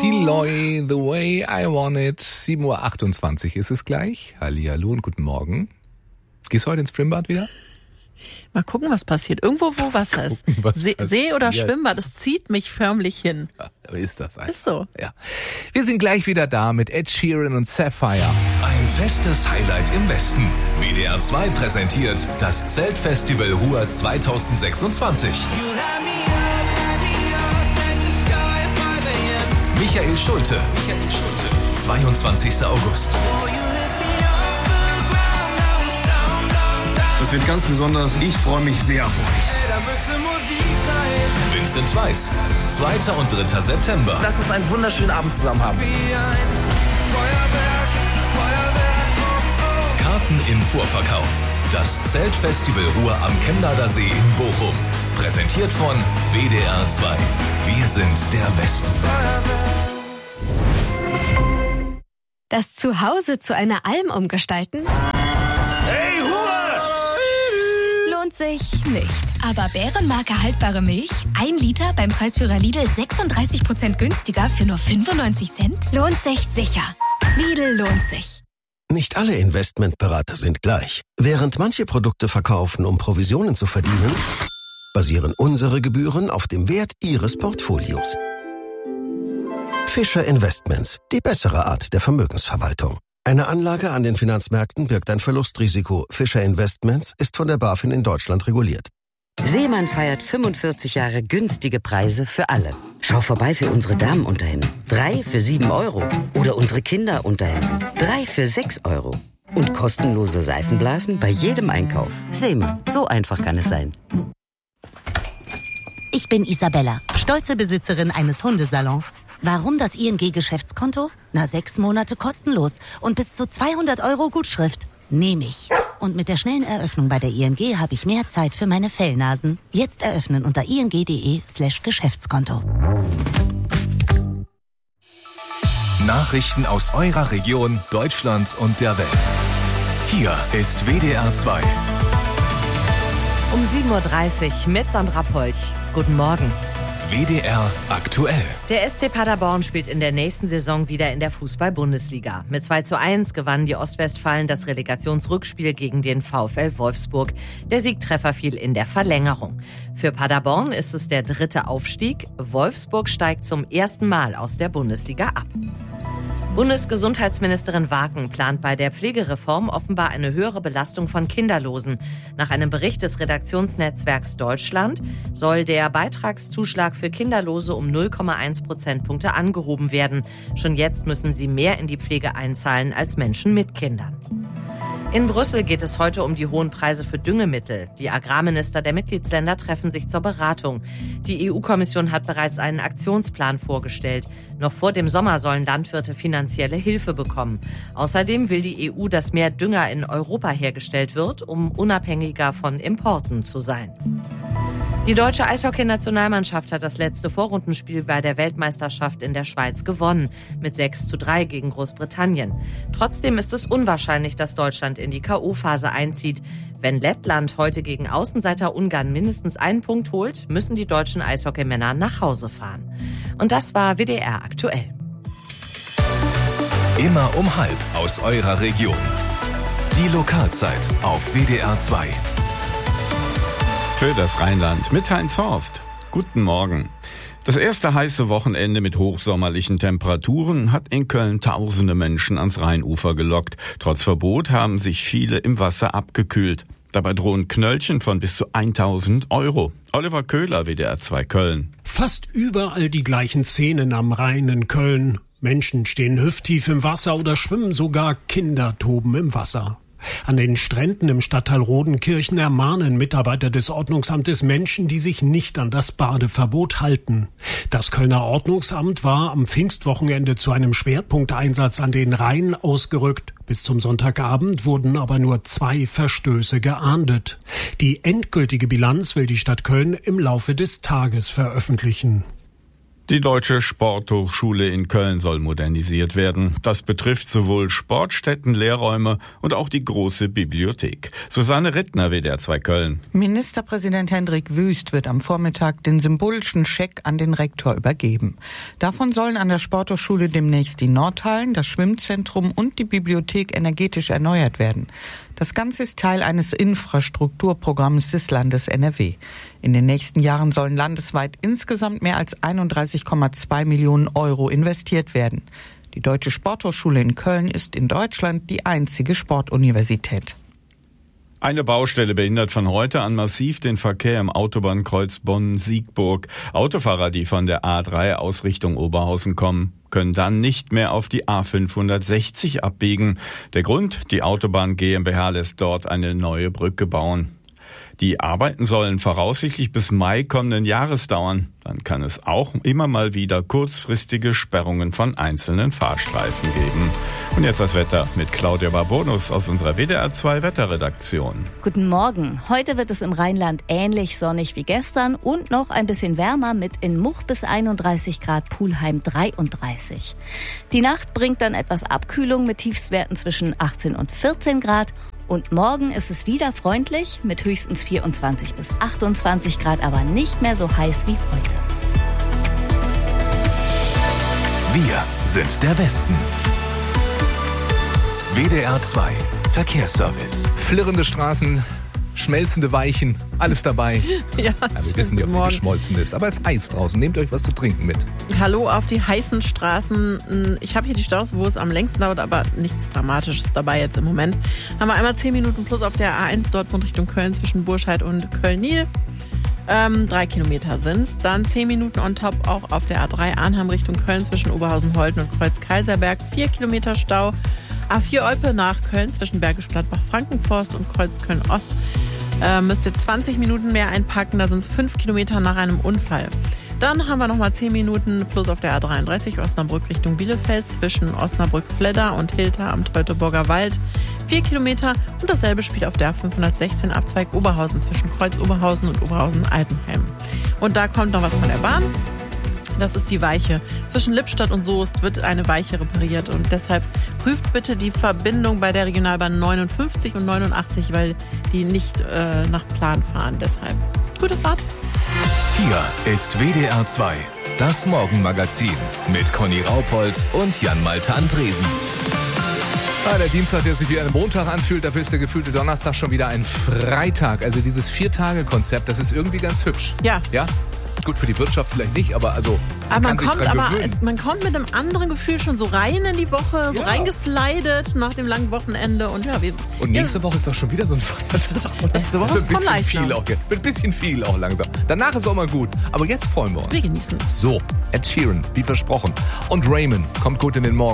Deloy, The Way I Want It. 7:28 Uhr ist es gleich. Hallihallo und guten Morgen. Gehst du heute ins Schwimmbad wieder? Mal gucken, was passiert. Irgendwo, wo Wasser ist. See oder Schwimmbad, es zieht mich förmlich hin. Ja, ist das einfach. Ist so. Ja. Wir sind gleich wieder da mit Ed Sheeran und Sapphire. Ein festes Highlight im Westen. WDR 2 präsentiert das Zeltfestival Ruhr 2026. Michael Schulte. 22. August. Das wird ganz besonders. Ich freue mich sehr auf euch. Vincent Weiss. 2. und 3. September. Lass uns einen wunderschönen Abend zusammen haben. Karten im Vorverkauf. Das Zeltfestival Ruhr am Chemnader See in Bochum. Präsentiert von WDR 2. Wir sind der Westen. Das Zuhause zu einer Alm umgestalten? Hey, Ruhe! Lohnt sich nicht. Aber Bärenmarke haltbare Milch? 1 Liter beim Preisführer Lidl 36% günstiger für nur 95 Cent? Lohnt sich sicher. Lidl lohnt sich. Nicht alle Investmentberater sind gleich. Während manche Produkte verkaufen, um Provisionen zu verdienen, basieren unsere Gebühren auf dem Wert Ihres Portfolios. Fischer Investments, die bessere Art der Vermögensverwaltung. Eine Anlage an den Finanzmärkten birgt ein Verlustrisiko. Fischer Investments ist von der BaFin in Deutschland reguliert. Seemann feiert 45 Jahre günstige Preise für alle. Schau vorbei für unsere Damenunterhemden. 3 für 7 Euro. Oder unsere Kinderunterhemden. 3 für 6 Euro. Und kostenlose Seifenblasen bei jedem Einkauf. Seemann, so einfach kann es sein. Ich bin Isabella, stolze Besitzerin eines Hundesalons. Warum das ING-Geschäftskonto? 6 Monate kostenlos und bis zu 200 Euro Gutschrift. Nehme ich. Und mit der schnellen Eröffnung bei der ING habe ich mehr Zeit für meine Fellnasen. Jetzt eröffnen unter ing.de/Geschäftskonto. Nachrichten aus eurer Region, Deutschland und der Welt. Hier ist WDR 2. Um 7:30 Uhr mit Sandra Polch. Guten Morgen. WDR aktuell. Der SC Paderborn spielt in der nächsten Saison wieder in der Fußball-Bundesliga. Mit 2:1 gewannen die Ostwestfalen das Relegationsrückspiel gegen den VfL Wolfsburg. Der Siegtreffer fiel in der Verlängerung. Für Paderborn ist es der 3. Aufstieg. Wolfsburg steigt zum ersten Mal aus der Bundesliga ab. Bundesgesundheitsministerin Waken plant bei der Pflegereform offenbar eine höhere Belastung von Kinderlosen. Nach einem Bericht des Redaktionsnetzwerks Deutschland soll der Beitragszuschlag für Kinderlose um 0,1 Prozentpunkte angehoben werden. Schon jetzt müssen sie mehr in die Pflege einzahlen als Menschen mit Kindern. In Brüssel geht es heute um die hohen Preise für Düngemittel. Die Agrarminister der Mitgliedsländer treffen sich zur Beratung. Die EU-Kommission hat bereits einen Aktionsplan vorgestellt. Noch vor dem Sommer sollen Landwirte finanzielle Hilfe bekommen. Außerdem will die EU, dass mehr Dünger in Europa hergestellt wird, um unabhängiger von Importen zu sein. Die deutsche Eishockey-Nationalmannschaft hat das letzte Vorrundenspiel bei der Weltmeisterschaft in der Schweiz gewonnen, mit 6:3 gegen Großbritannien. Trotzdem ist es unwahrscheinlich, dass Deutschland in die K.O.-Phase einzieht. Wenn Lettland heute gegen Außenseiter Ungarn mindestens einen Punkt holt, müssen die deutschen Eishockeymänner nach Hause fahren. Und das war WDR aktuell. Immer um 12:30 aus eurer Region. Die Lokalzeit auf WDR 2. Für das Rheinland mit Heinz Horst. Guten Morgen. Das erste heiße Wochenende mit hochsommerlichen Temperaturen hat in Köln tausende Menschen ans Rheinufer gelockt. Trotz Verbot haben sich viele im Wasser abgekühlt. Dabei drohen Knöllchen von bis zu 1.000 Euro. Oliver Köhler, WDR 2 Köln. Fast überall die gleichen Szenen am Rhein in Köln. Menschen stehen hüfttief im Wasser oder schwimmen, sogar Kinder toben im Wasser. An den Stränden im Stadtteil Rodenkirchen ermahnen Mitarbeiter des Ordnungsamtes Menschen, die sich nicht an das Badeverbot halten. Das Kölner Ordnungsamt war am Pfingstwochenende zu einem Schwerpunkteinsatz an den Rhein ausgerückt. Bis zum Sonntagabend wurden aber nur 2 Verstöße geahndet. Die endgültige Bilanz will die Stadt Köln im Laufe des Tages veröffentlichen. Die Deutsche Sporthochschule in Köln soll modernisiert werden. Das betrifft sowohl Sportstätten, Lehrräume und auch die große Bibliothek. Susanne Rittner, WDR 2 Köln. Ministerpräsident Hendrik Wüst wird am Vormittag den symbolischen Scheck an den Rektor übergeben. Davon sollen an der Sporthochschule demnächst die Nordhallen, das Schwimmzentrum und die Bibliothek energetisch erneuert werden. Das Ganze ist Teil eines Infrastrukturprogramms des Landes NRW. In den nächsten Jahren sollen landesweit insgesamt mehr als 31,2 Millionen Euro investiert werden. Die Deutsche Sporthochschule in Köln ist in Deutschland die einzige Sportuniversität. Eine Baustelle behindert von heute an massiv den Verkehr im Autobahnkreuz Bonn-Siegburg. Autofahrer, die von der A3 aus Richtung Oberhausen kommen, können dann nicht mehr auf die A560 abbiegen. Der Grund: die Autobahn GmbH lässt dort eine neue Brücke bauen. Die Arbeiten sollen voraussichtlich bis Mai kommenden Jahres dauern. Dann kann es auch immer mal wieder kurzfristige Sperrungen von einzelnen Fahrstreifen geben. Und jetzt das Wetter mit Claudia Barbonus aus unserer WDR 2 Wetterredaktion. Guten Morgen. Heute wird es im Rheinland ähnlich sonnig wie gestern und noch ein bisschen wärmer mit in Much bis 31 Grad, Pulheim 33. Die Nacht bringt dann etwas Abkühlung mit Tiefstwerten zwischen 18 und 14 Grad. Und morgen ist es wieder freundlich mit höchstens 24 bis 28 Grad, aber nicht mehr so heiß wie heute. Wir sind der Westen. WDR 2 Verkehrsservice. Flirrende Straßen, schmelzende Weichen, alles dabei. Ja, wir wissen nicht, ob sie geschmolzen ist, aber es ist Eis draußen. Nehmt euch was zu trinken mit. Hallo auf die heißen Straßen. Ich habe hier die Staus, wo es am längsten dauert, aber nichts Dramatisches dabei jetzt im Moment. Haben wir einmal 10 Minuten plus auf der A1 Dortmund Richtung Köln zwischen Burscheid und Köln-Nil. 3 Kilometer sind's. Dann 10 Minuten on top auch auf der A3 Arnhem Richtung Köln zwischen Oberhausen-Holten und Kreuz-Kaiserberg. 4 Kilometer Stau. A4 Olpe nach Köln zwischen Bergisch Gladbach, Frankenforst und Kreuz Köln-Ost. Müsst ihr 20 Minuten mehr einpacken, da sind es 5 Kilometer nach einem Unfall. Dann haben wir nochmal 10 Minuten plus auf der A33 Osnabrück Richtung Bielefeld zwischen Osnabrück-Fledder und Hilter am Teutoburger Wald. 4 Kilometer und dasselbe spielt auf der A516 Abzweig Oberhausen zwischen Kreuz Oberhausen und Oberhausen-Altenheim. Und da kommt noch was von der Bahn. Das ist die Weiche. Zwischen Lippstadt und Soest wird eine Weiche repariert und deshalb prüft bitte die Verbindung bei der Regionalbahn 59 und 89, weil die nicht nach Plan fahren. Deshalb gute Fahrt. Hier ist WDR 2, das Morgenmagazin mit Conny Raupold und Jan-Malte Andresen. Der Dienstag, der sich wie ein Montag anfühlt, dafür ist der gefühlte Donnerstag schon wieder ein Freitag. Also dieses 4-Tage-Konzept, das ist irgendwie ganz hübsch. Ja. Ja? Gut, für die Wirtschaft vielleicht nicht, aber also man kommt mit einem anderen Gefühl schon so rein in die Woche, so reingeslidet nach dem langen Wochenende. Und nächste Woche ist doch schon wieder so ein Feiertag, oder? Nächste Woche ist ein bisschen viel auch langsam. Danach ist auch mal gut, aber jetzt freuen wir uns. Wir genießen es. So, Ed Sheeran, wie versprochen. Und Raymond kommt gut in den Morgen.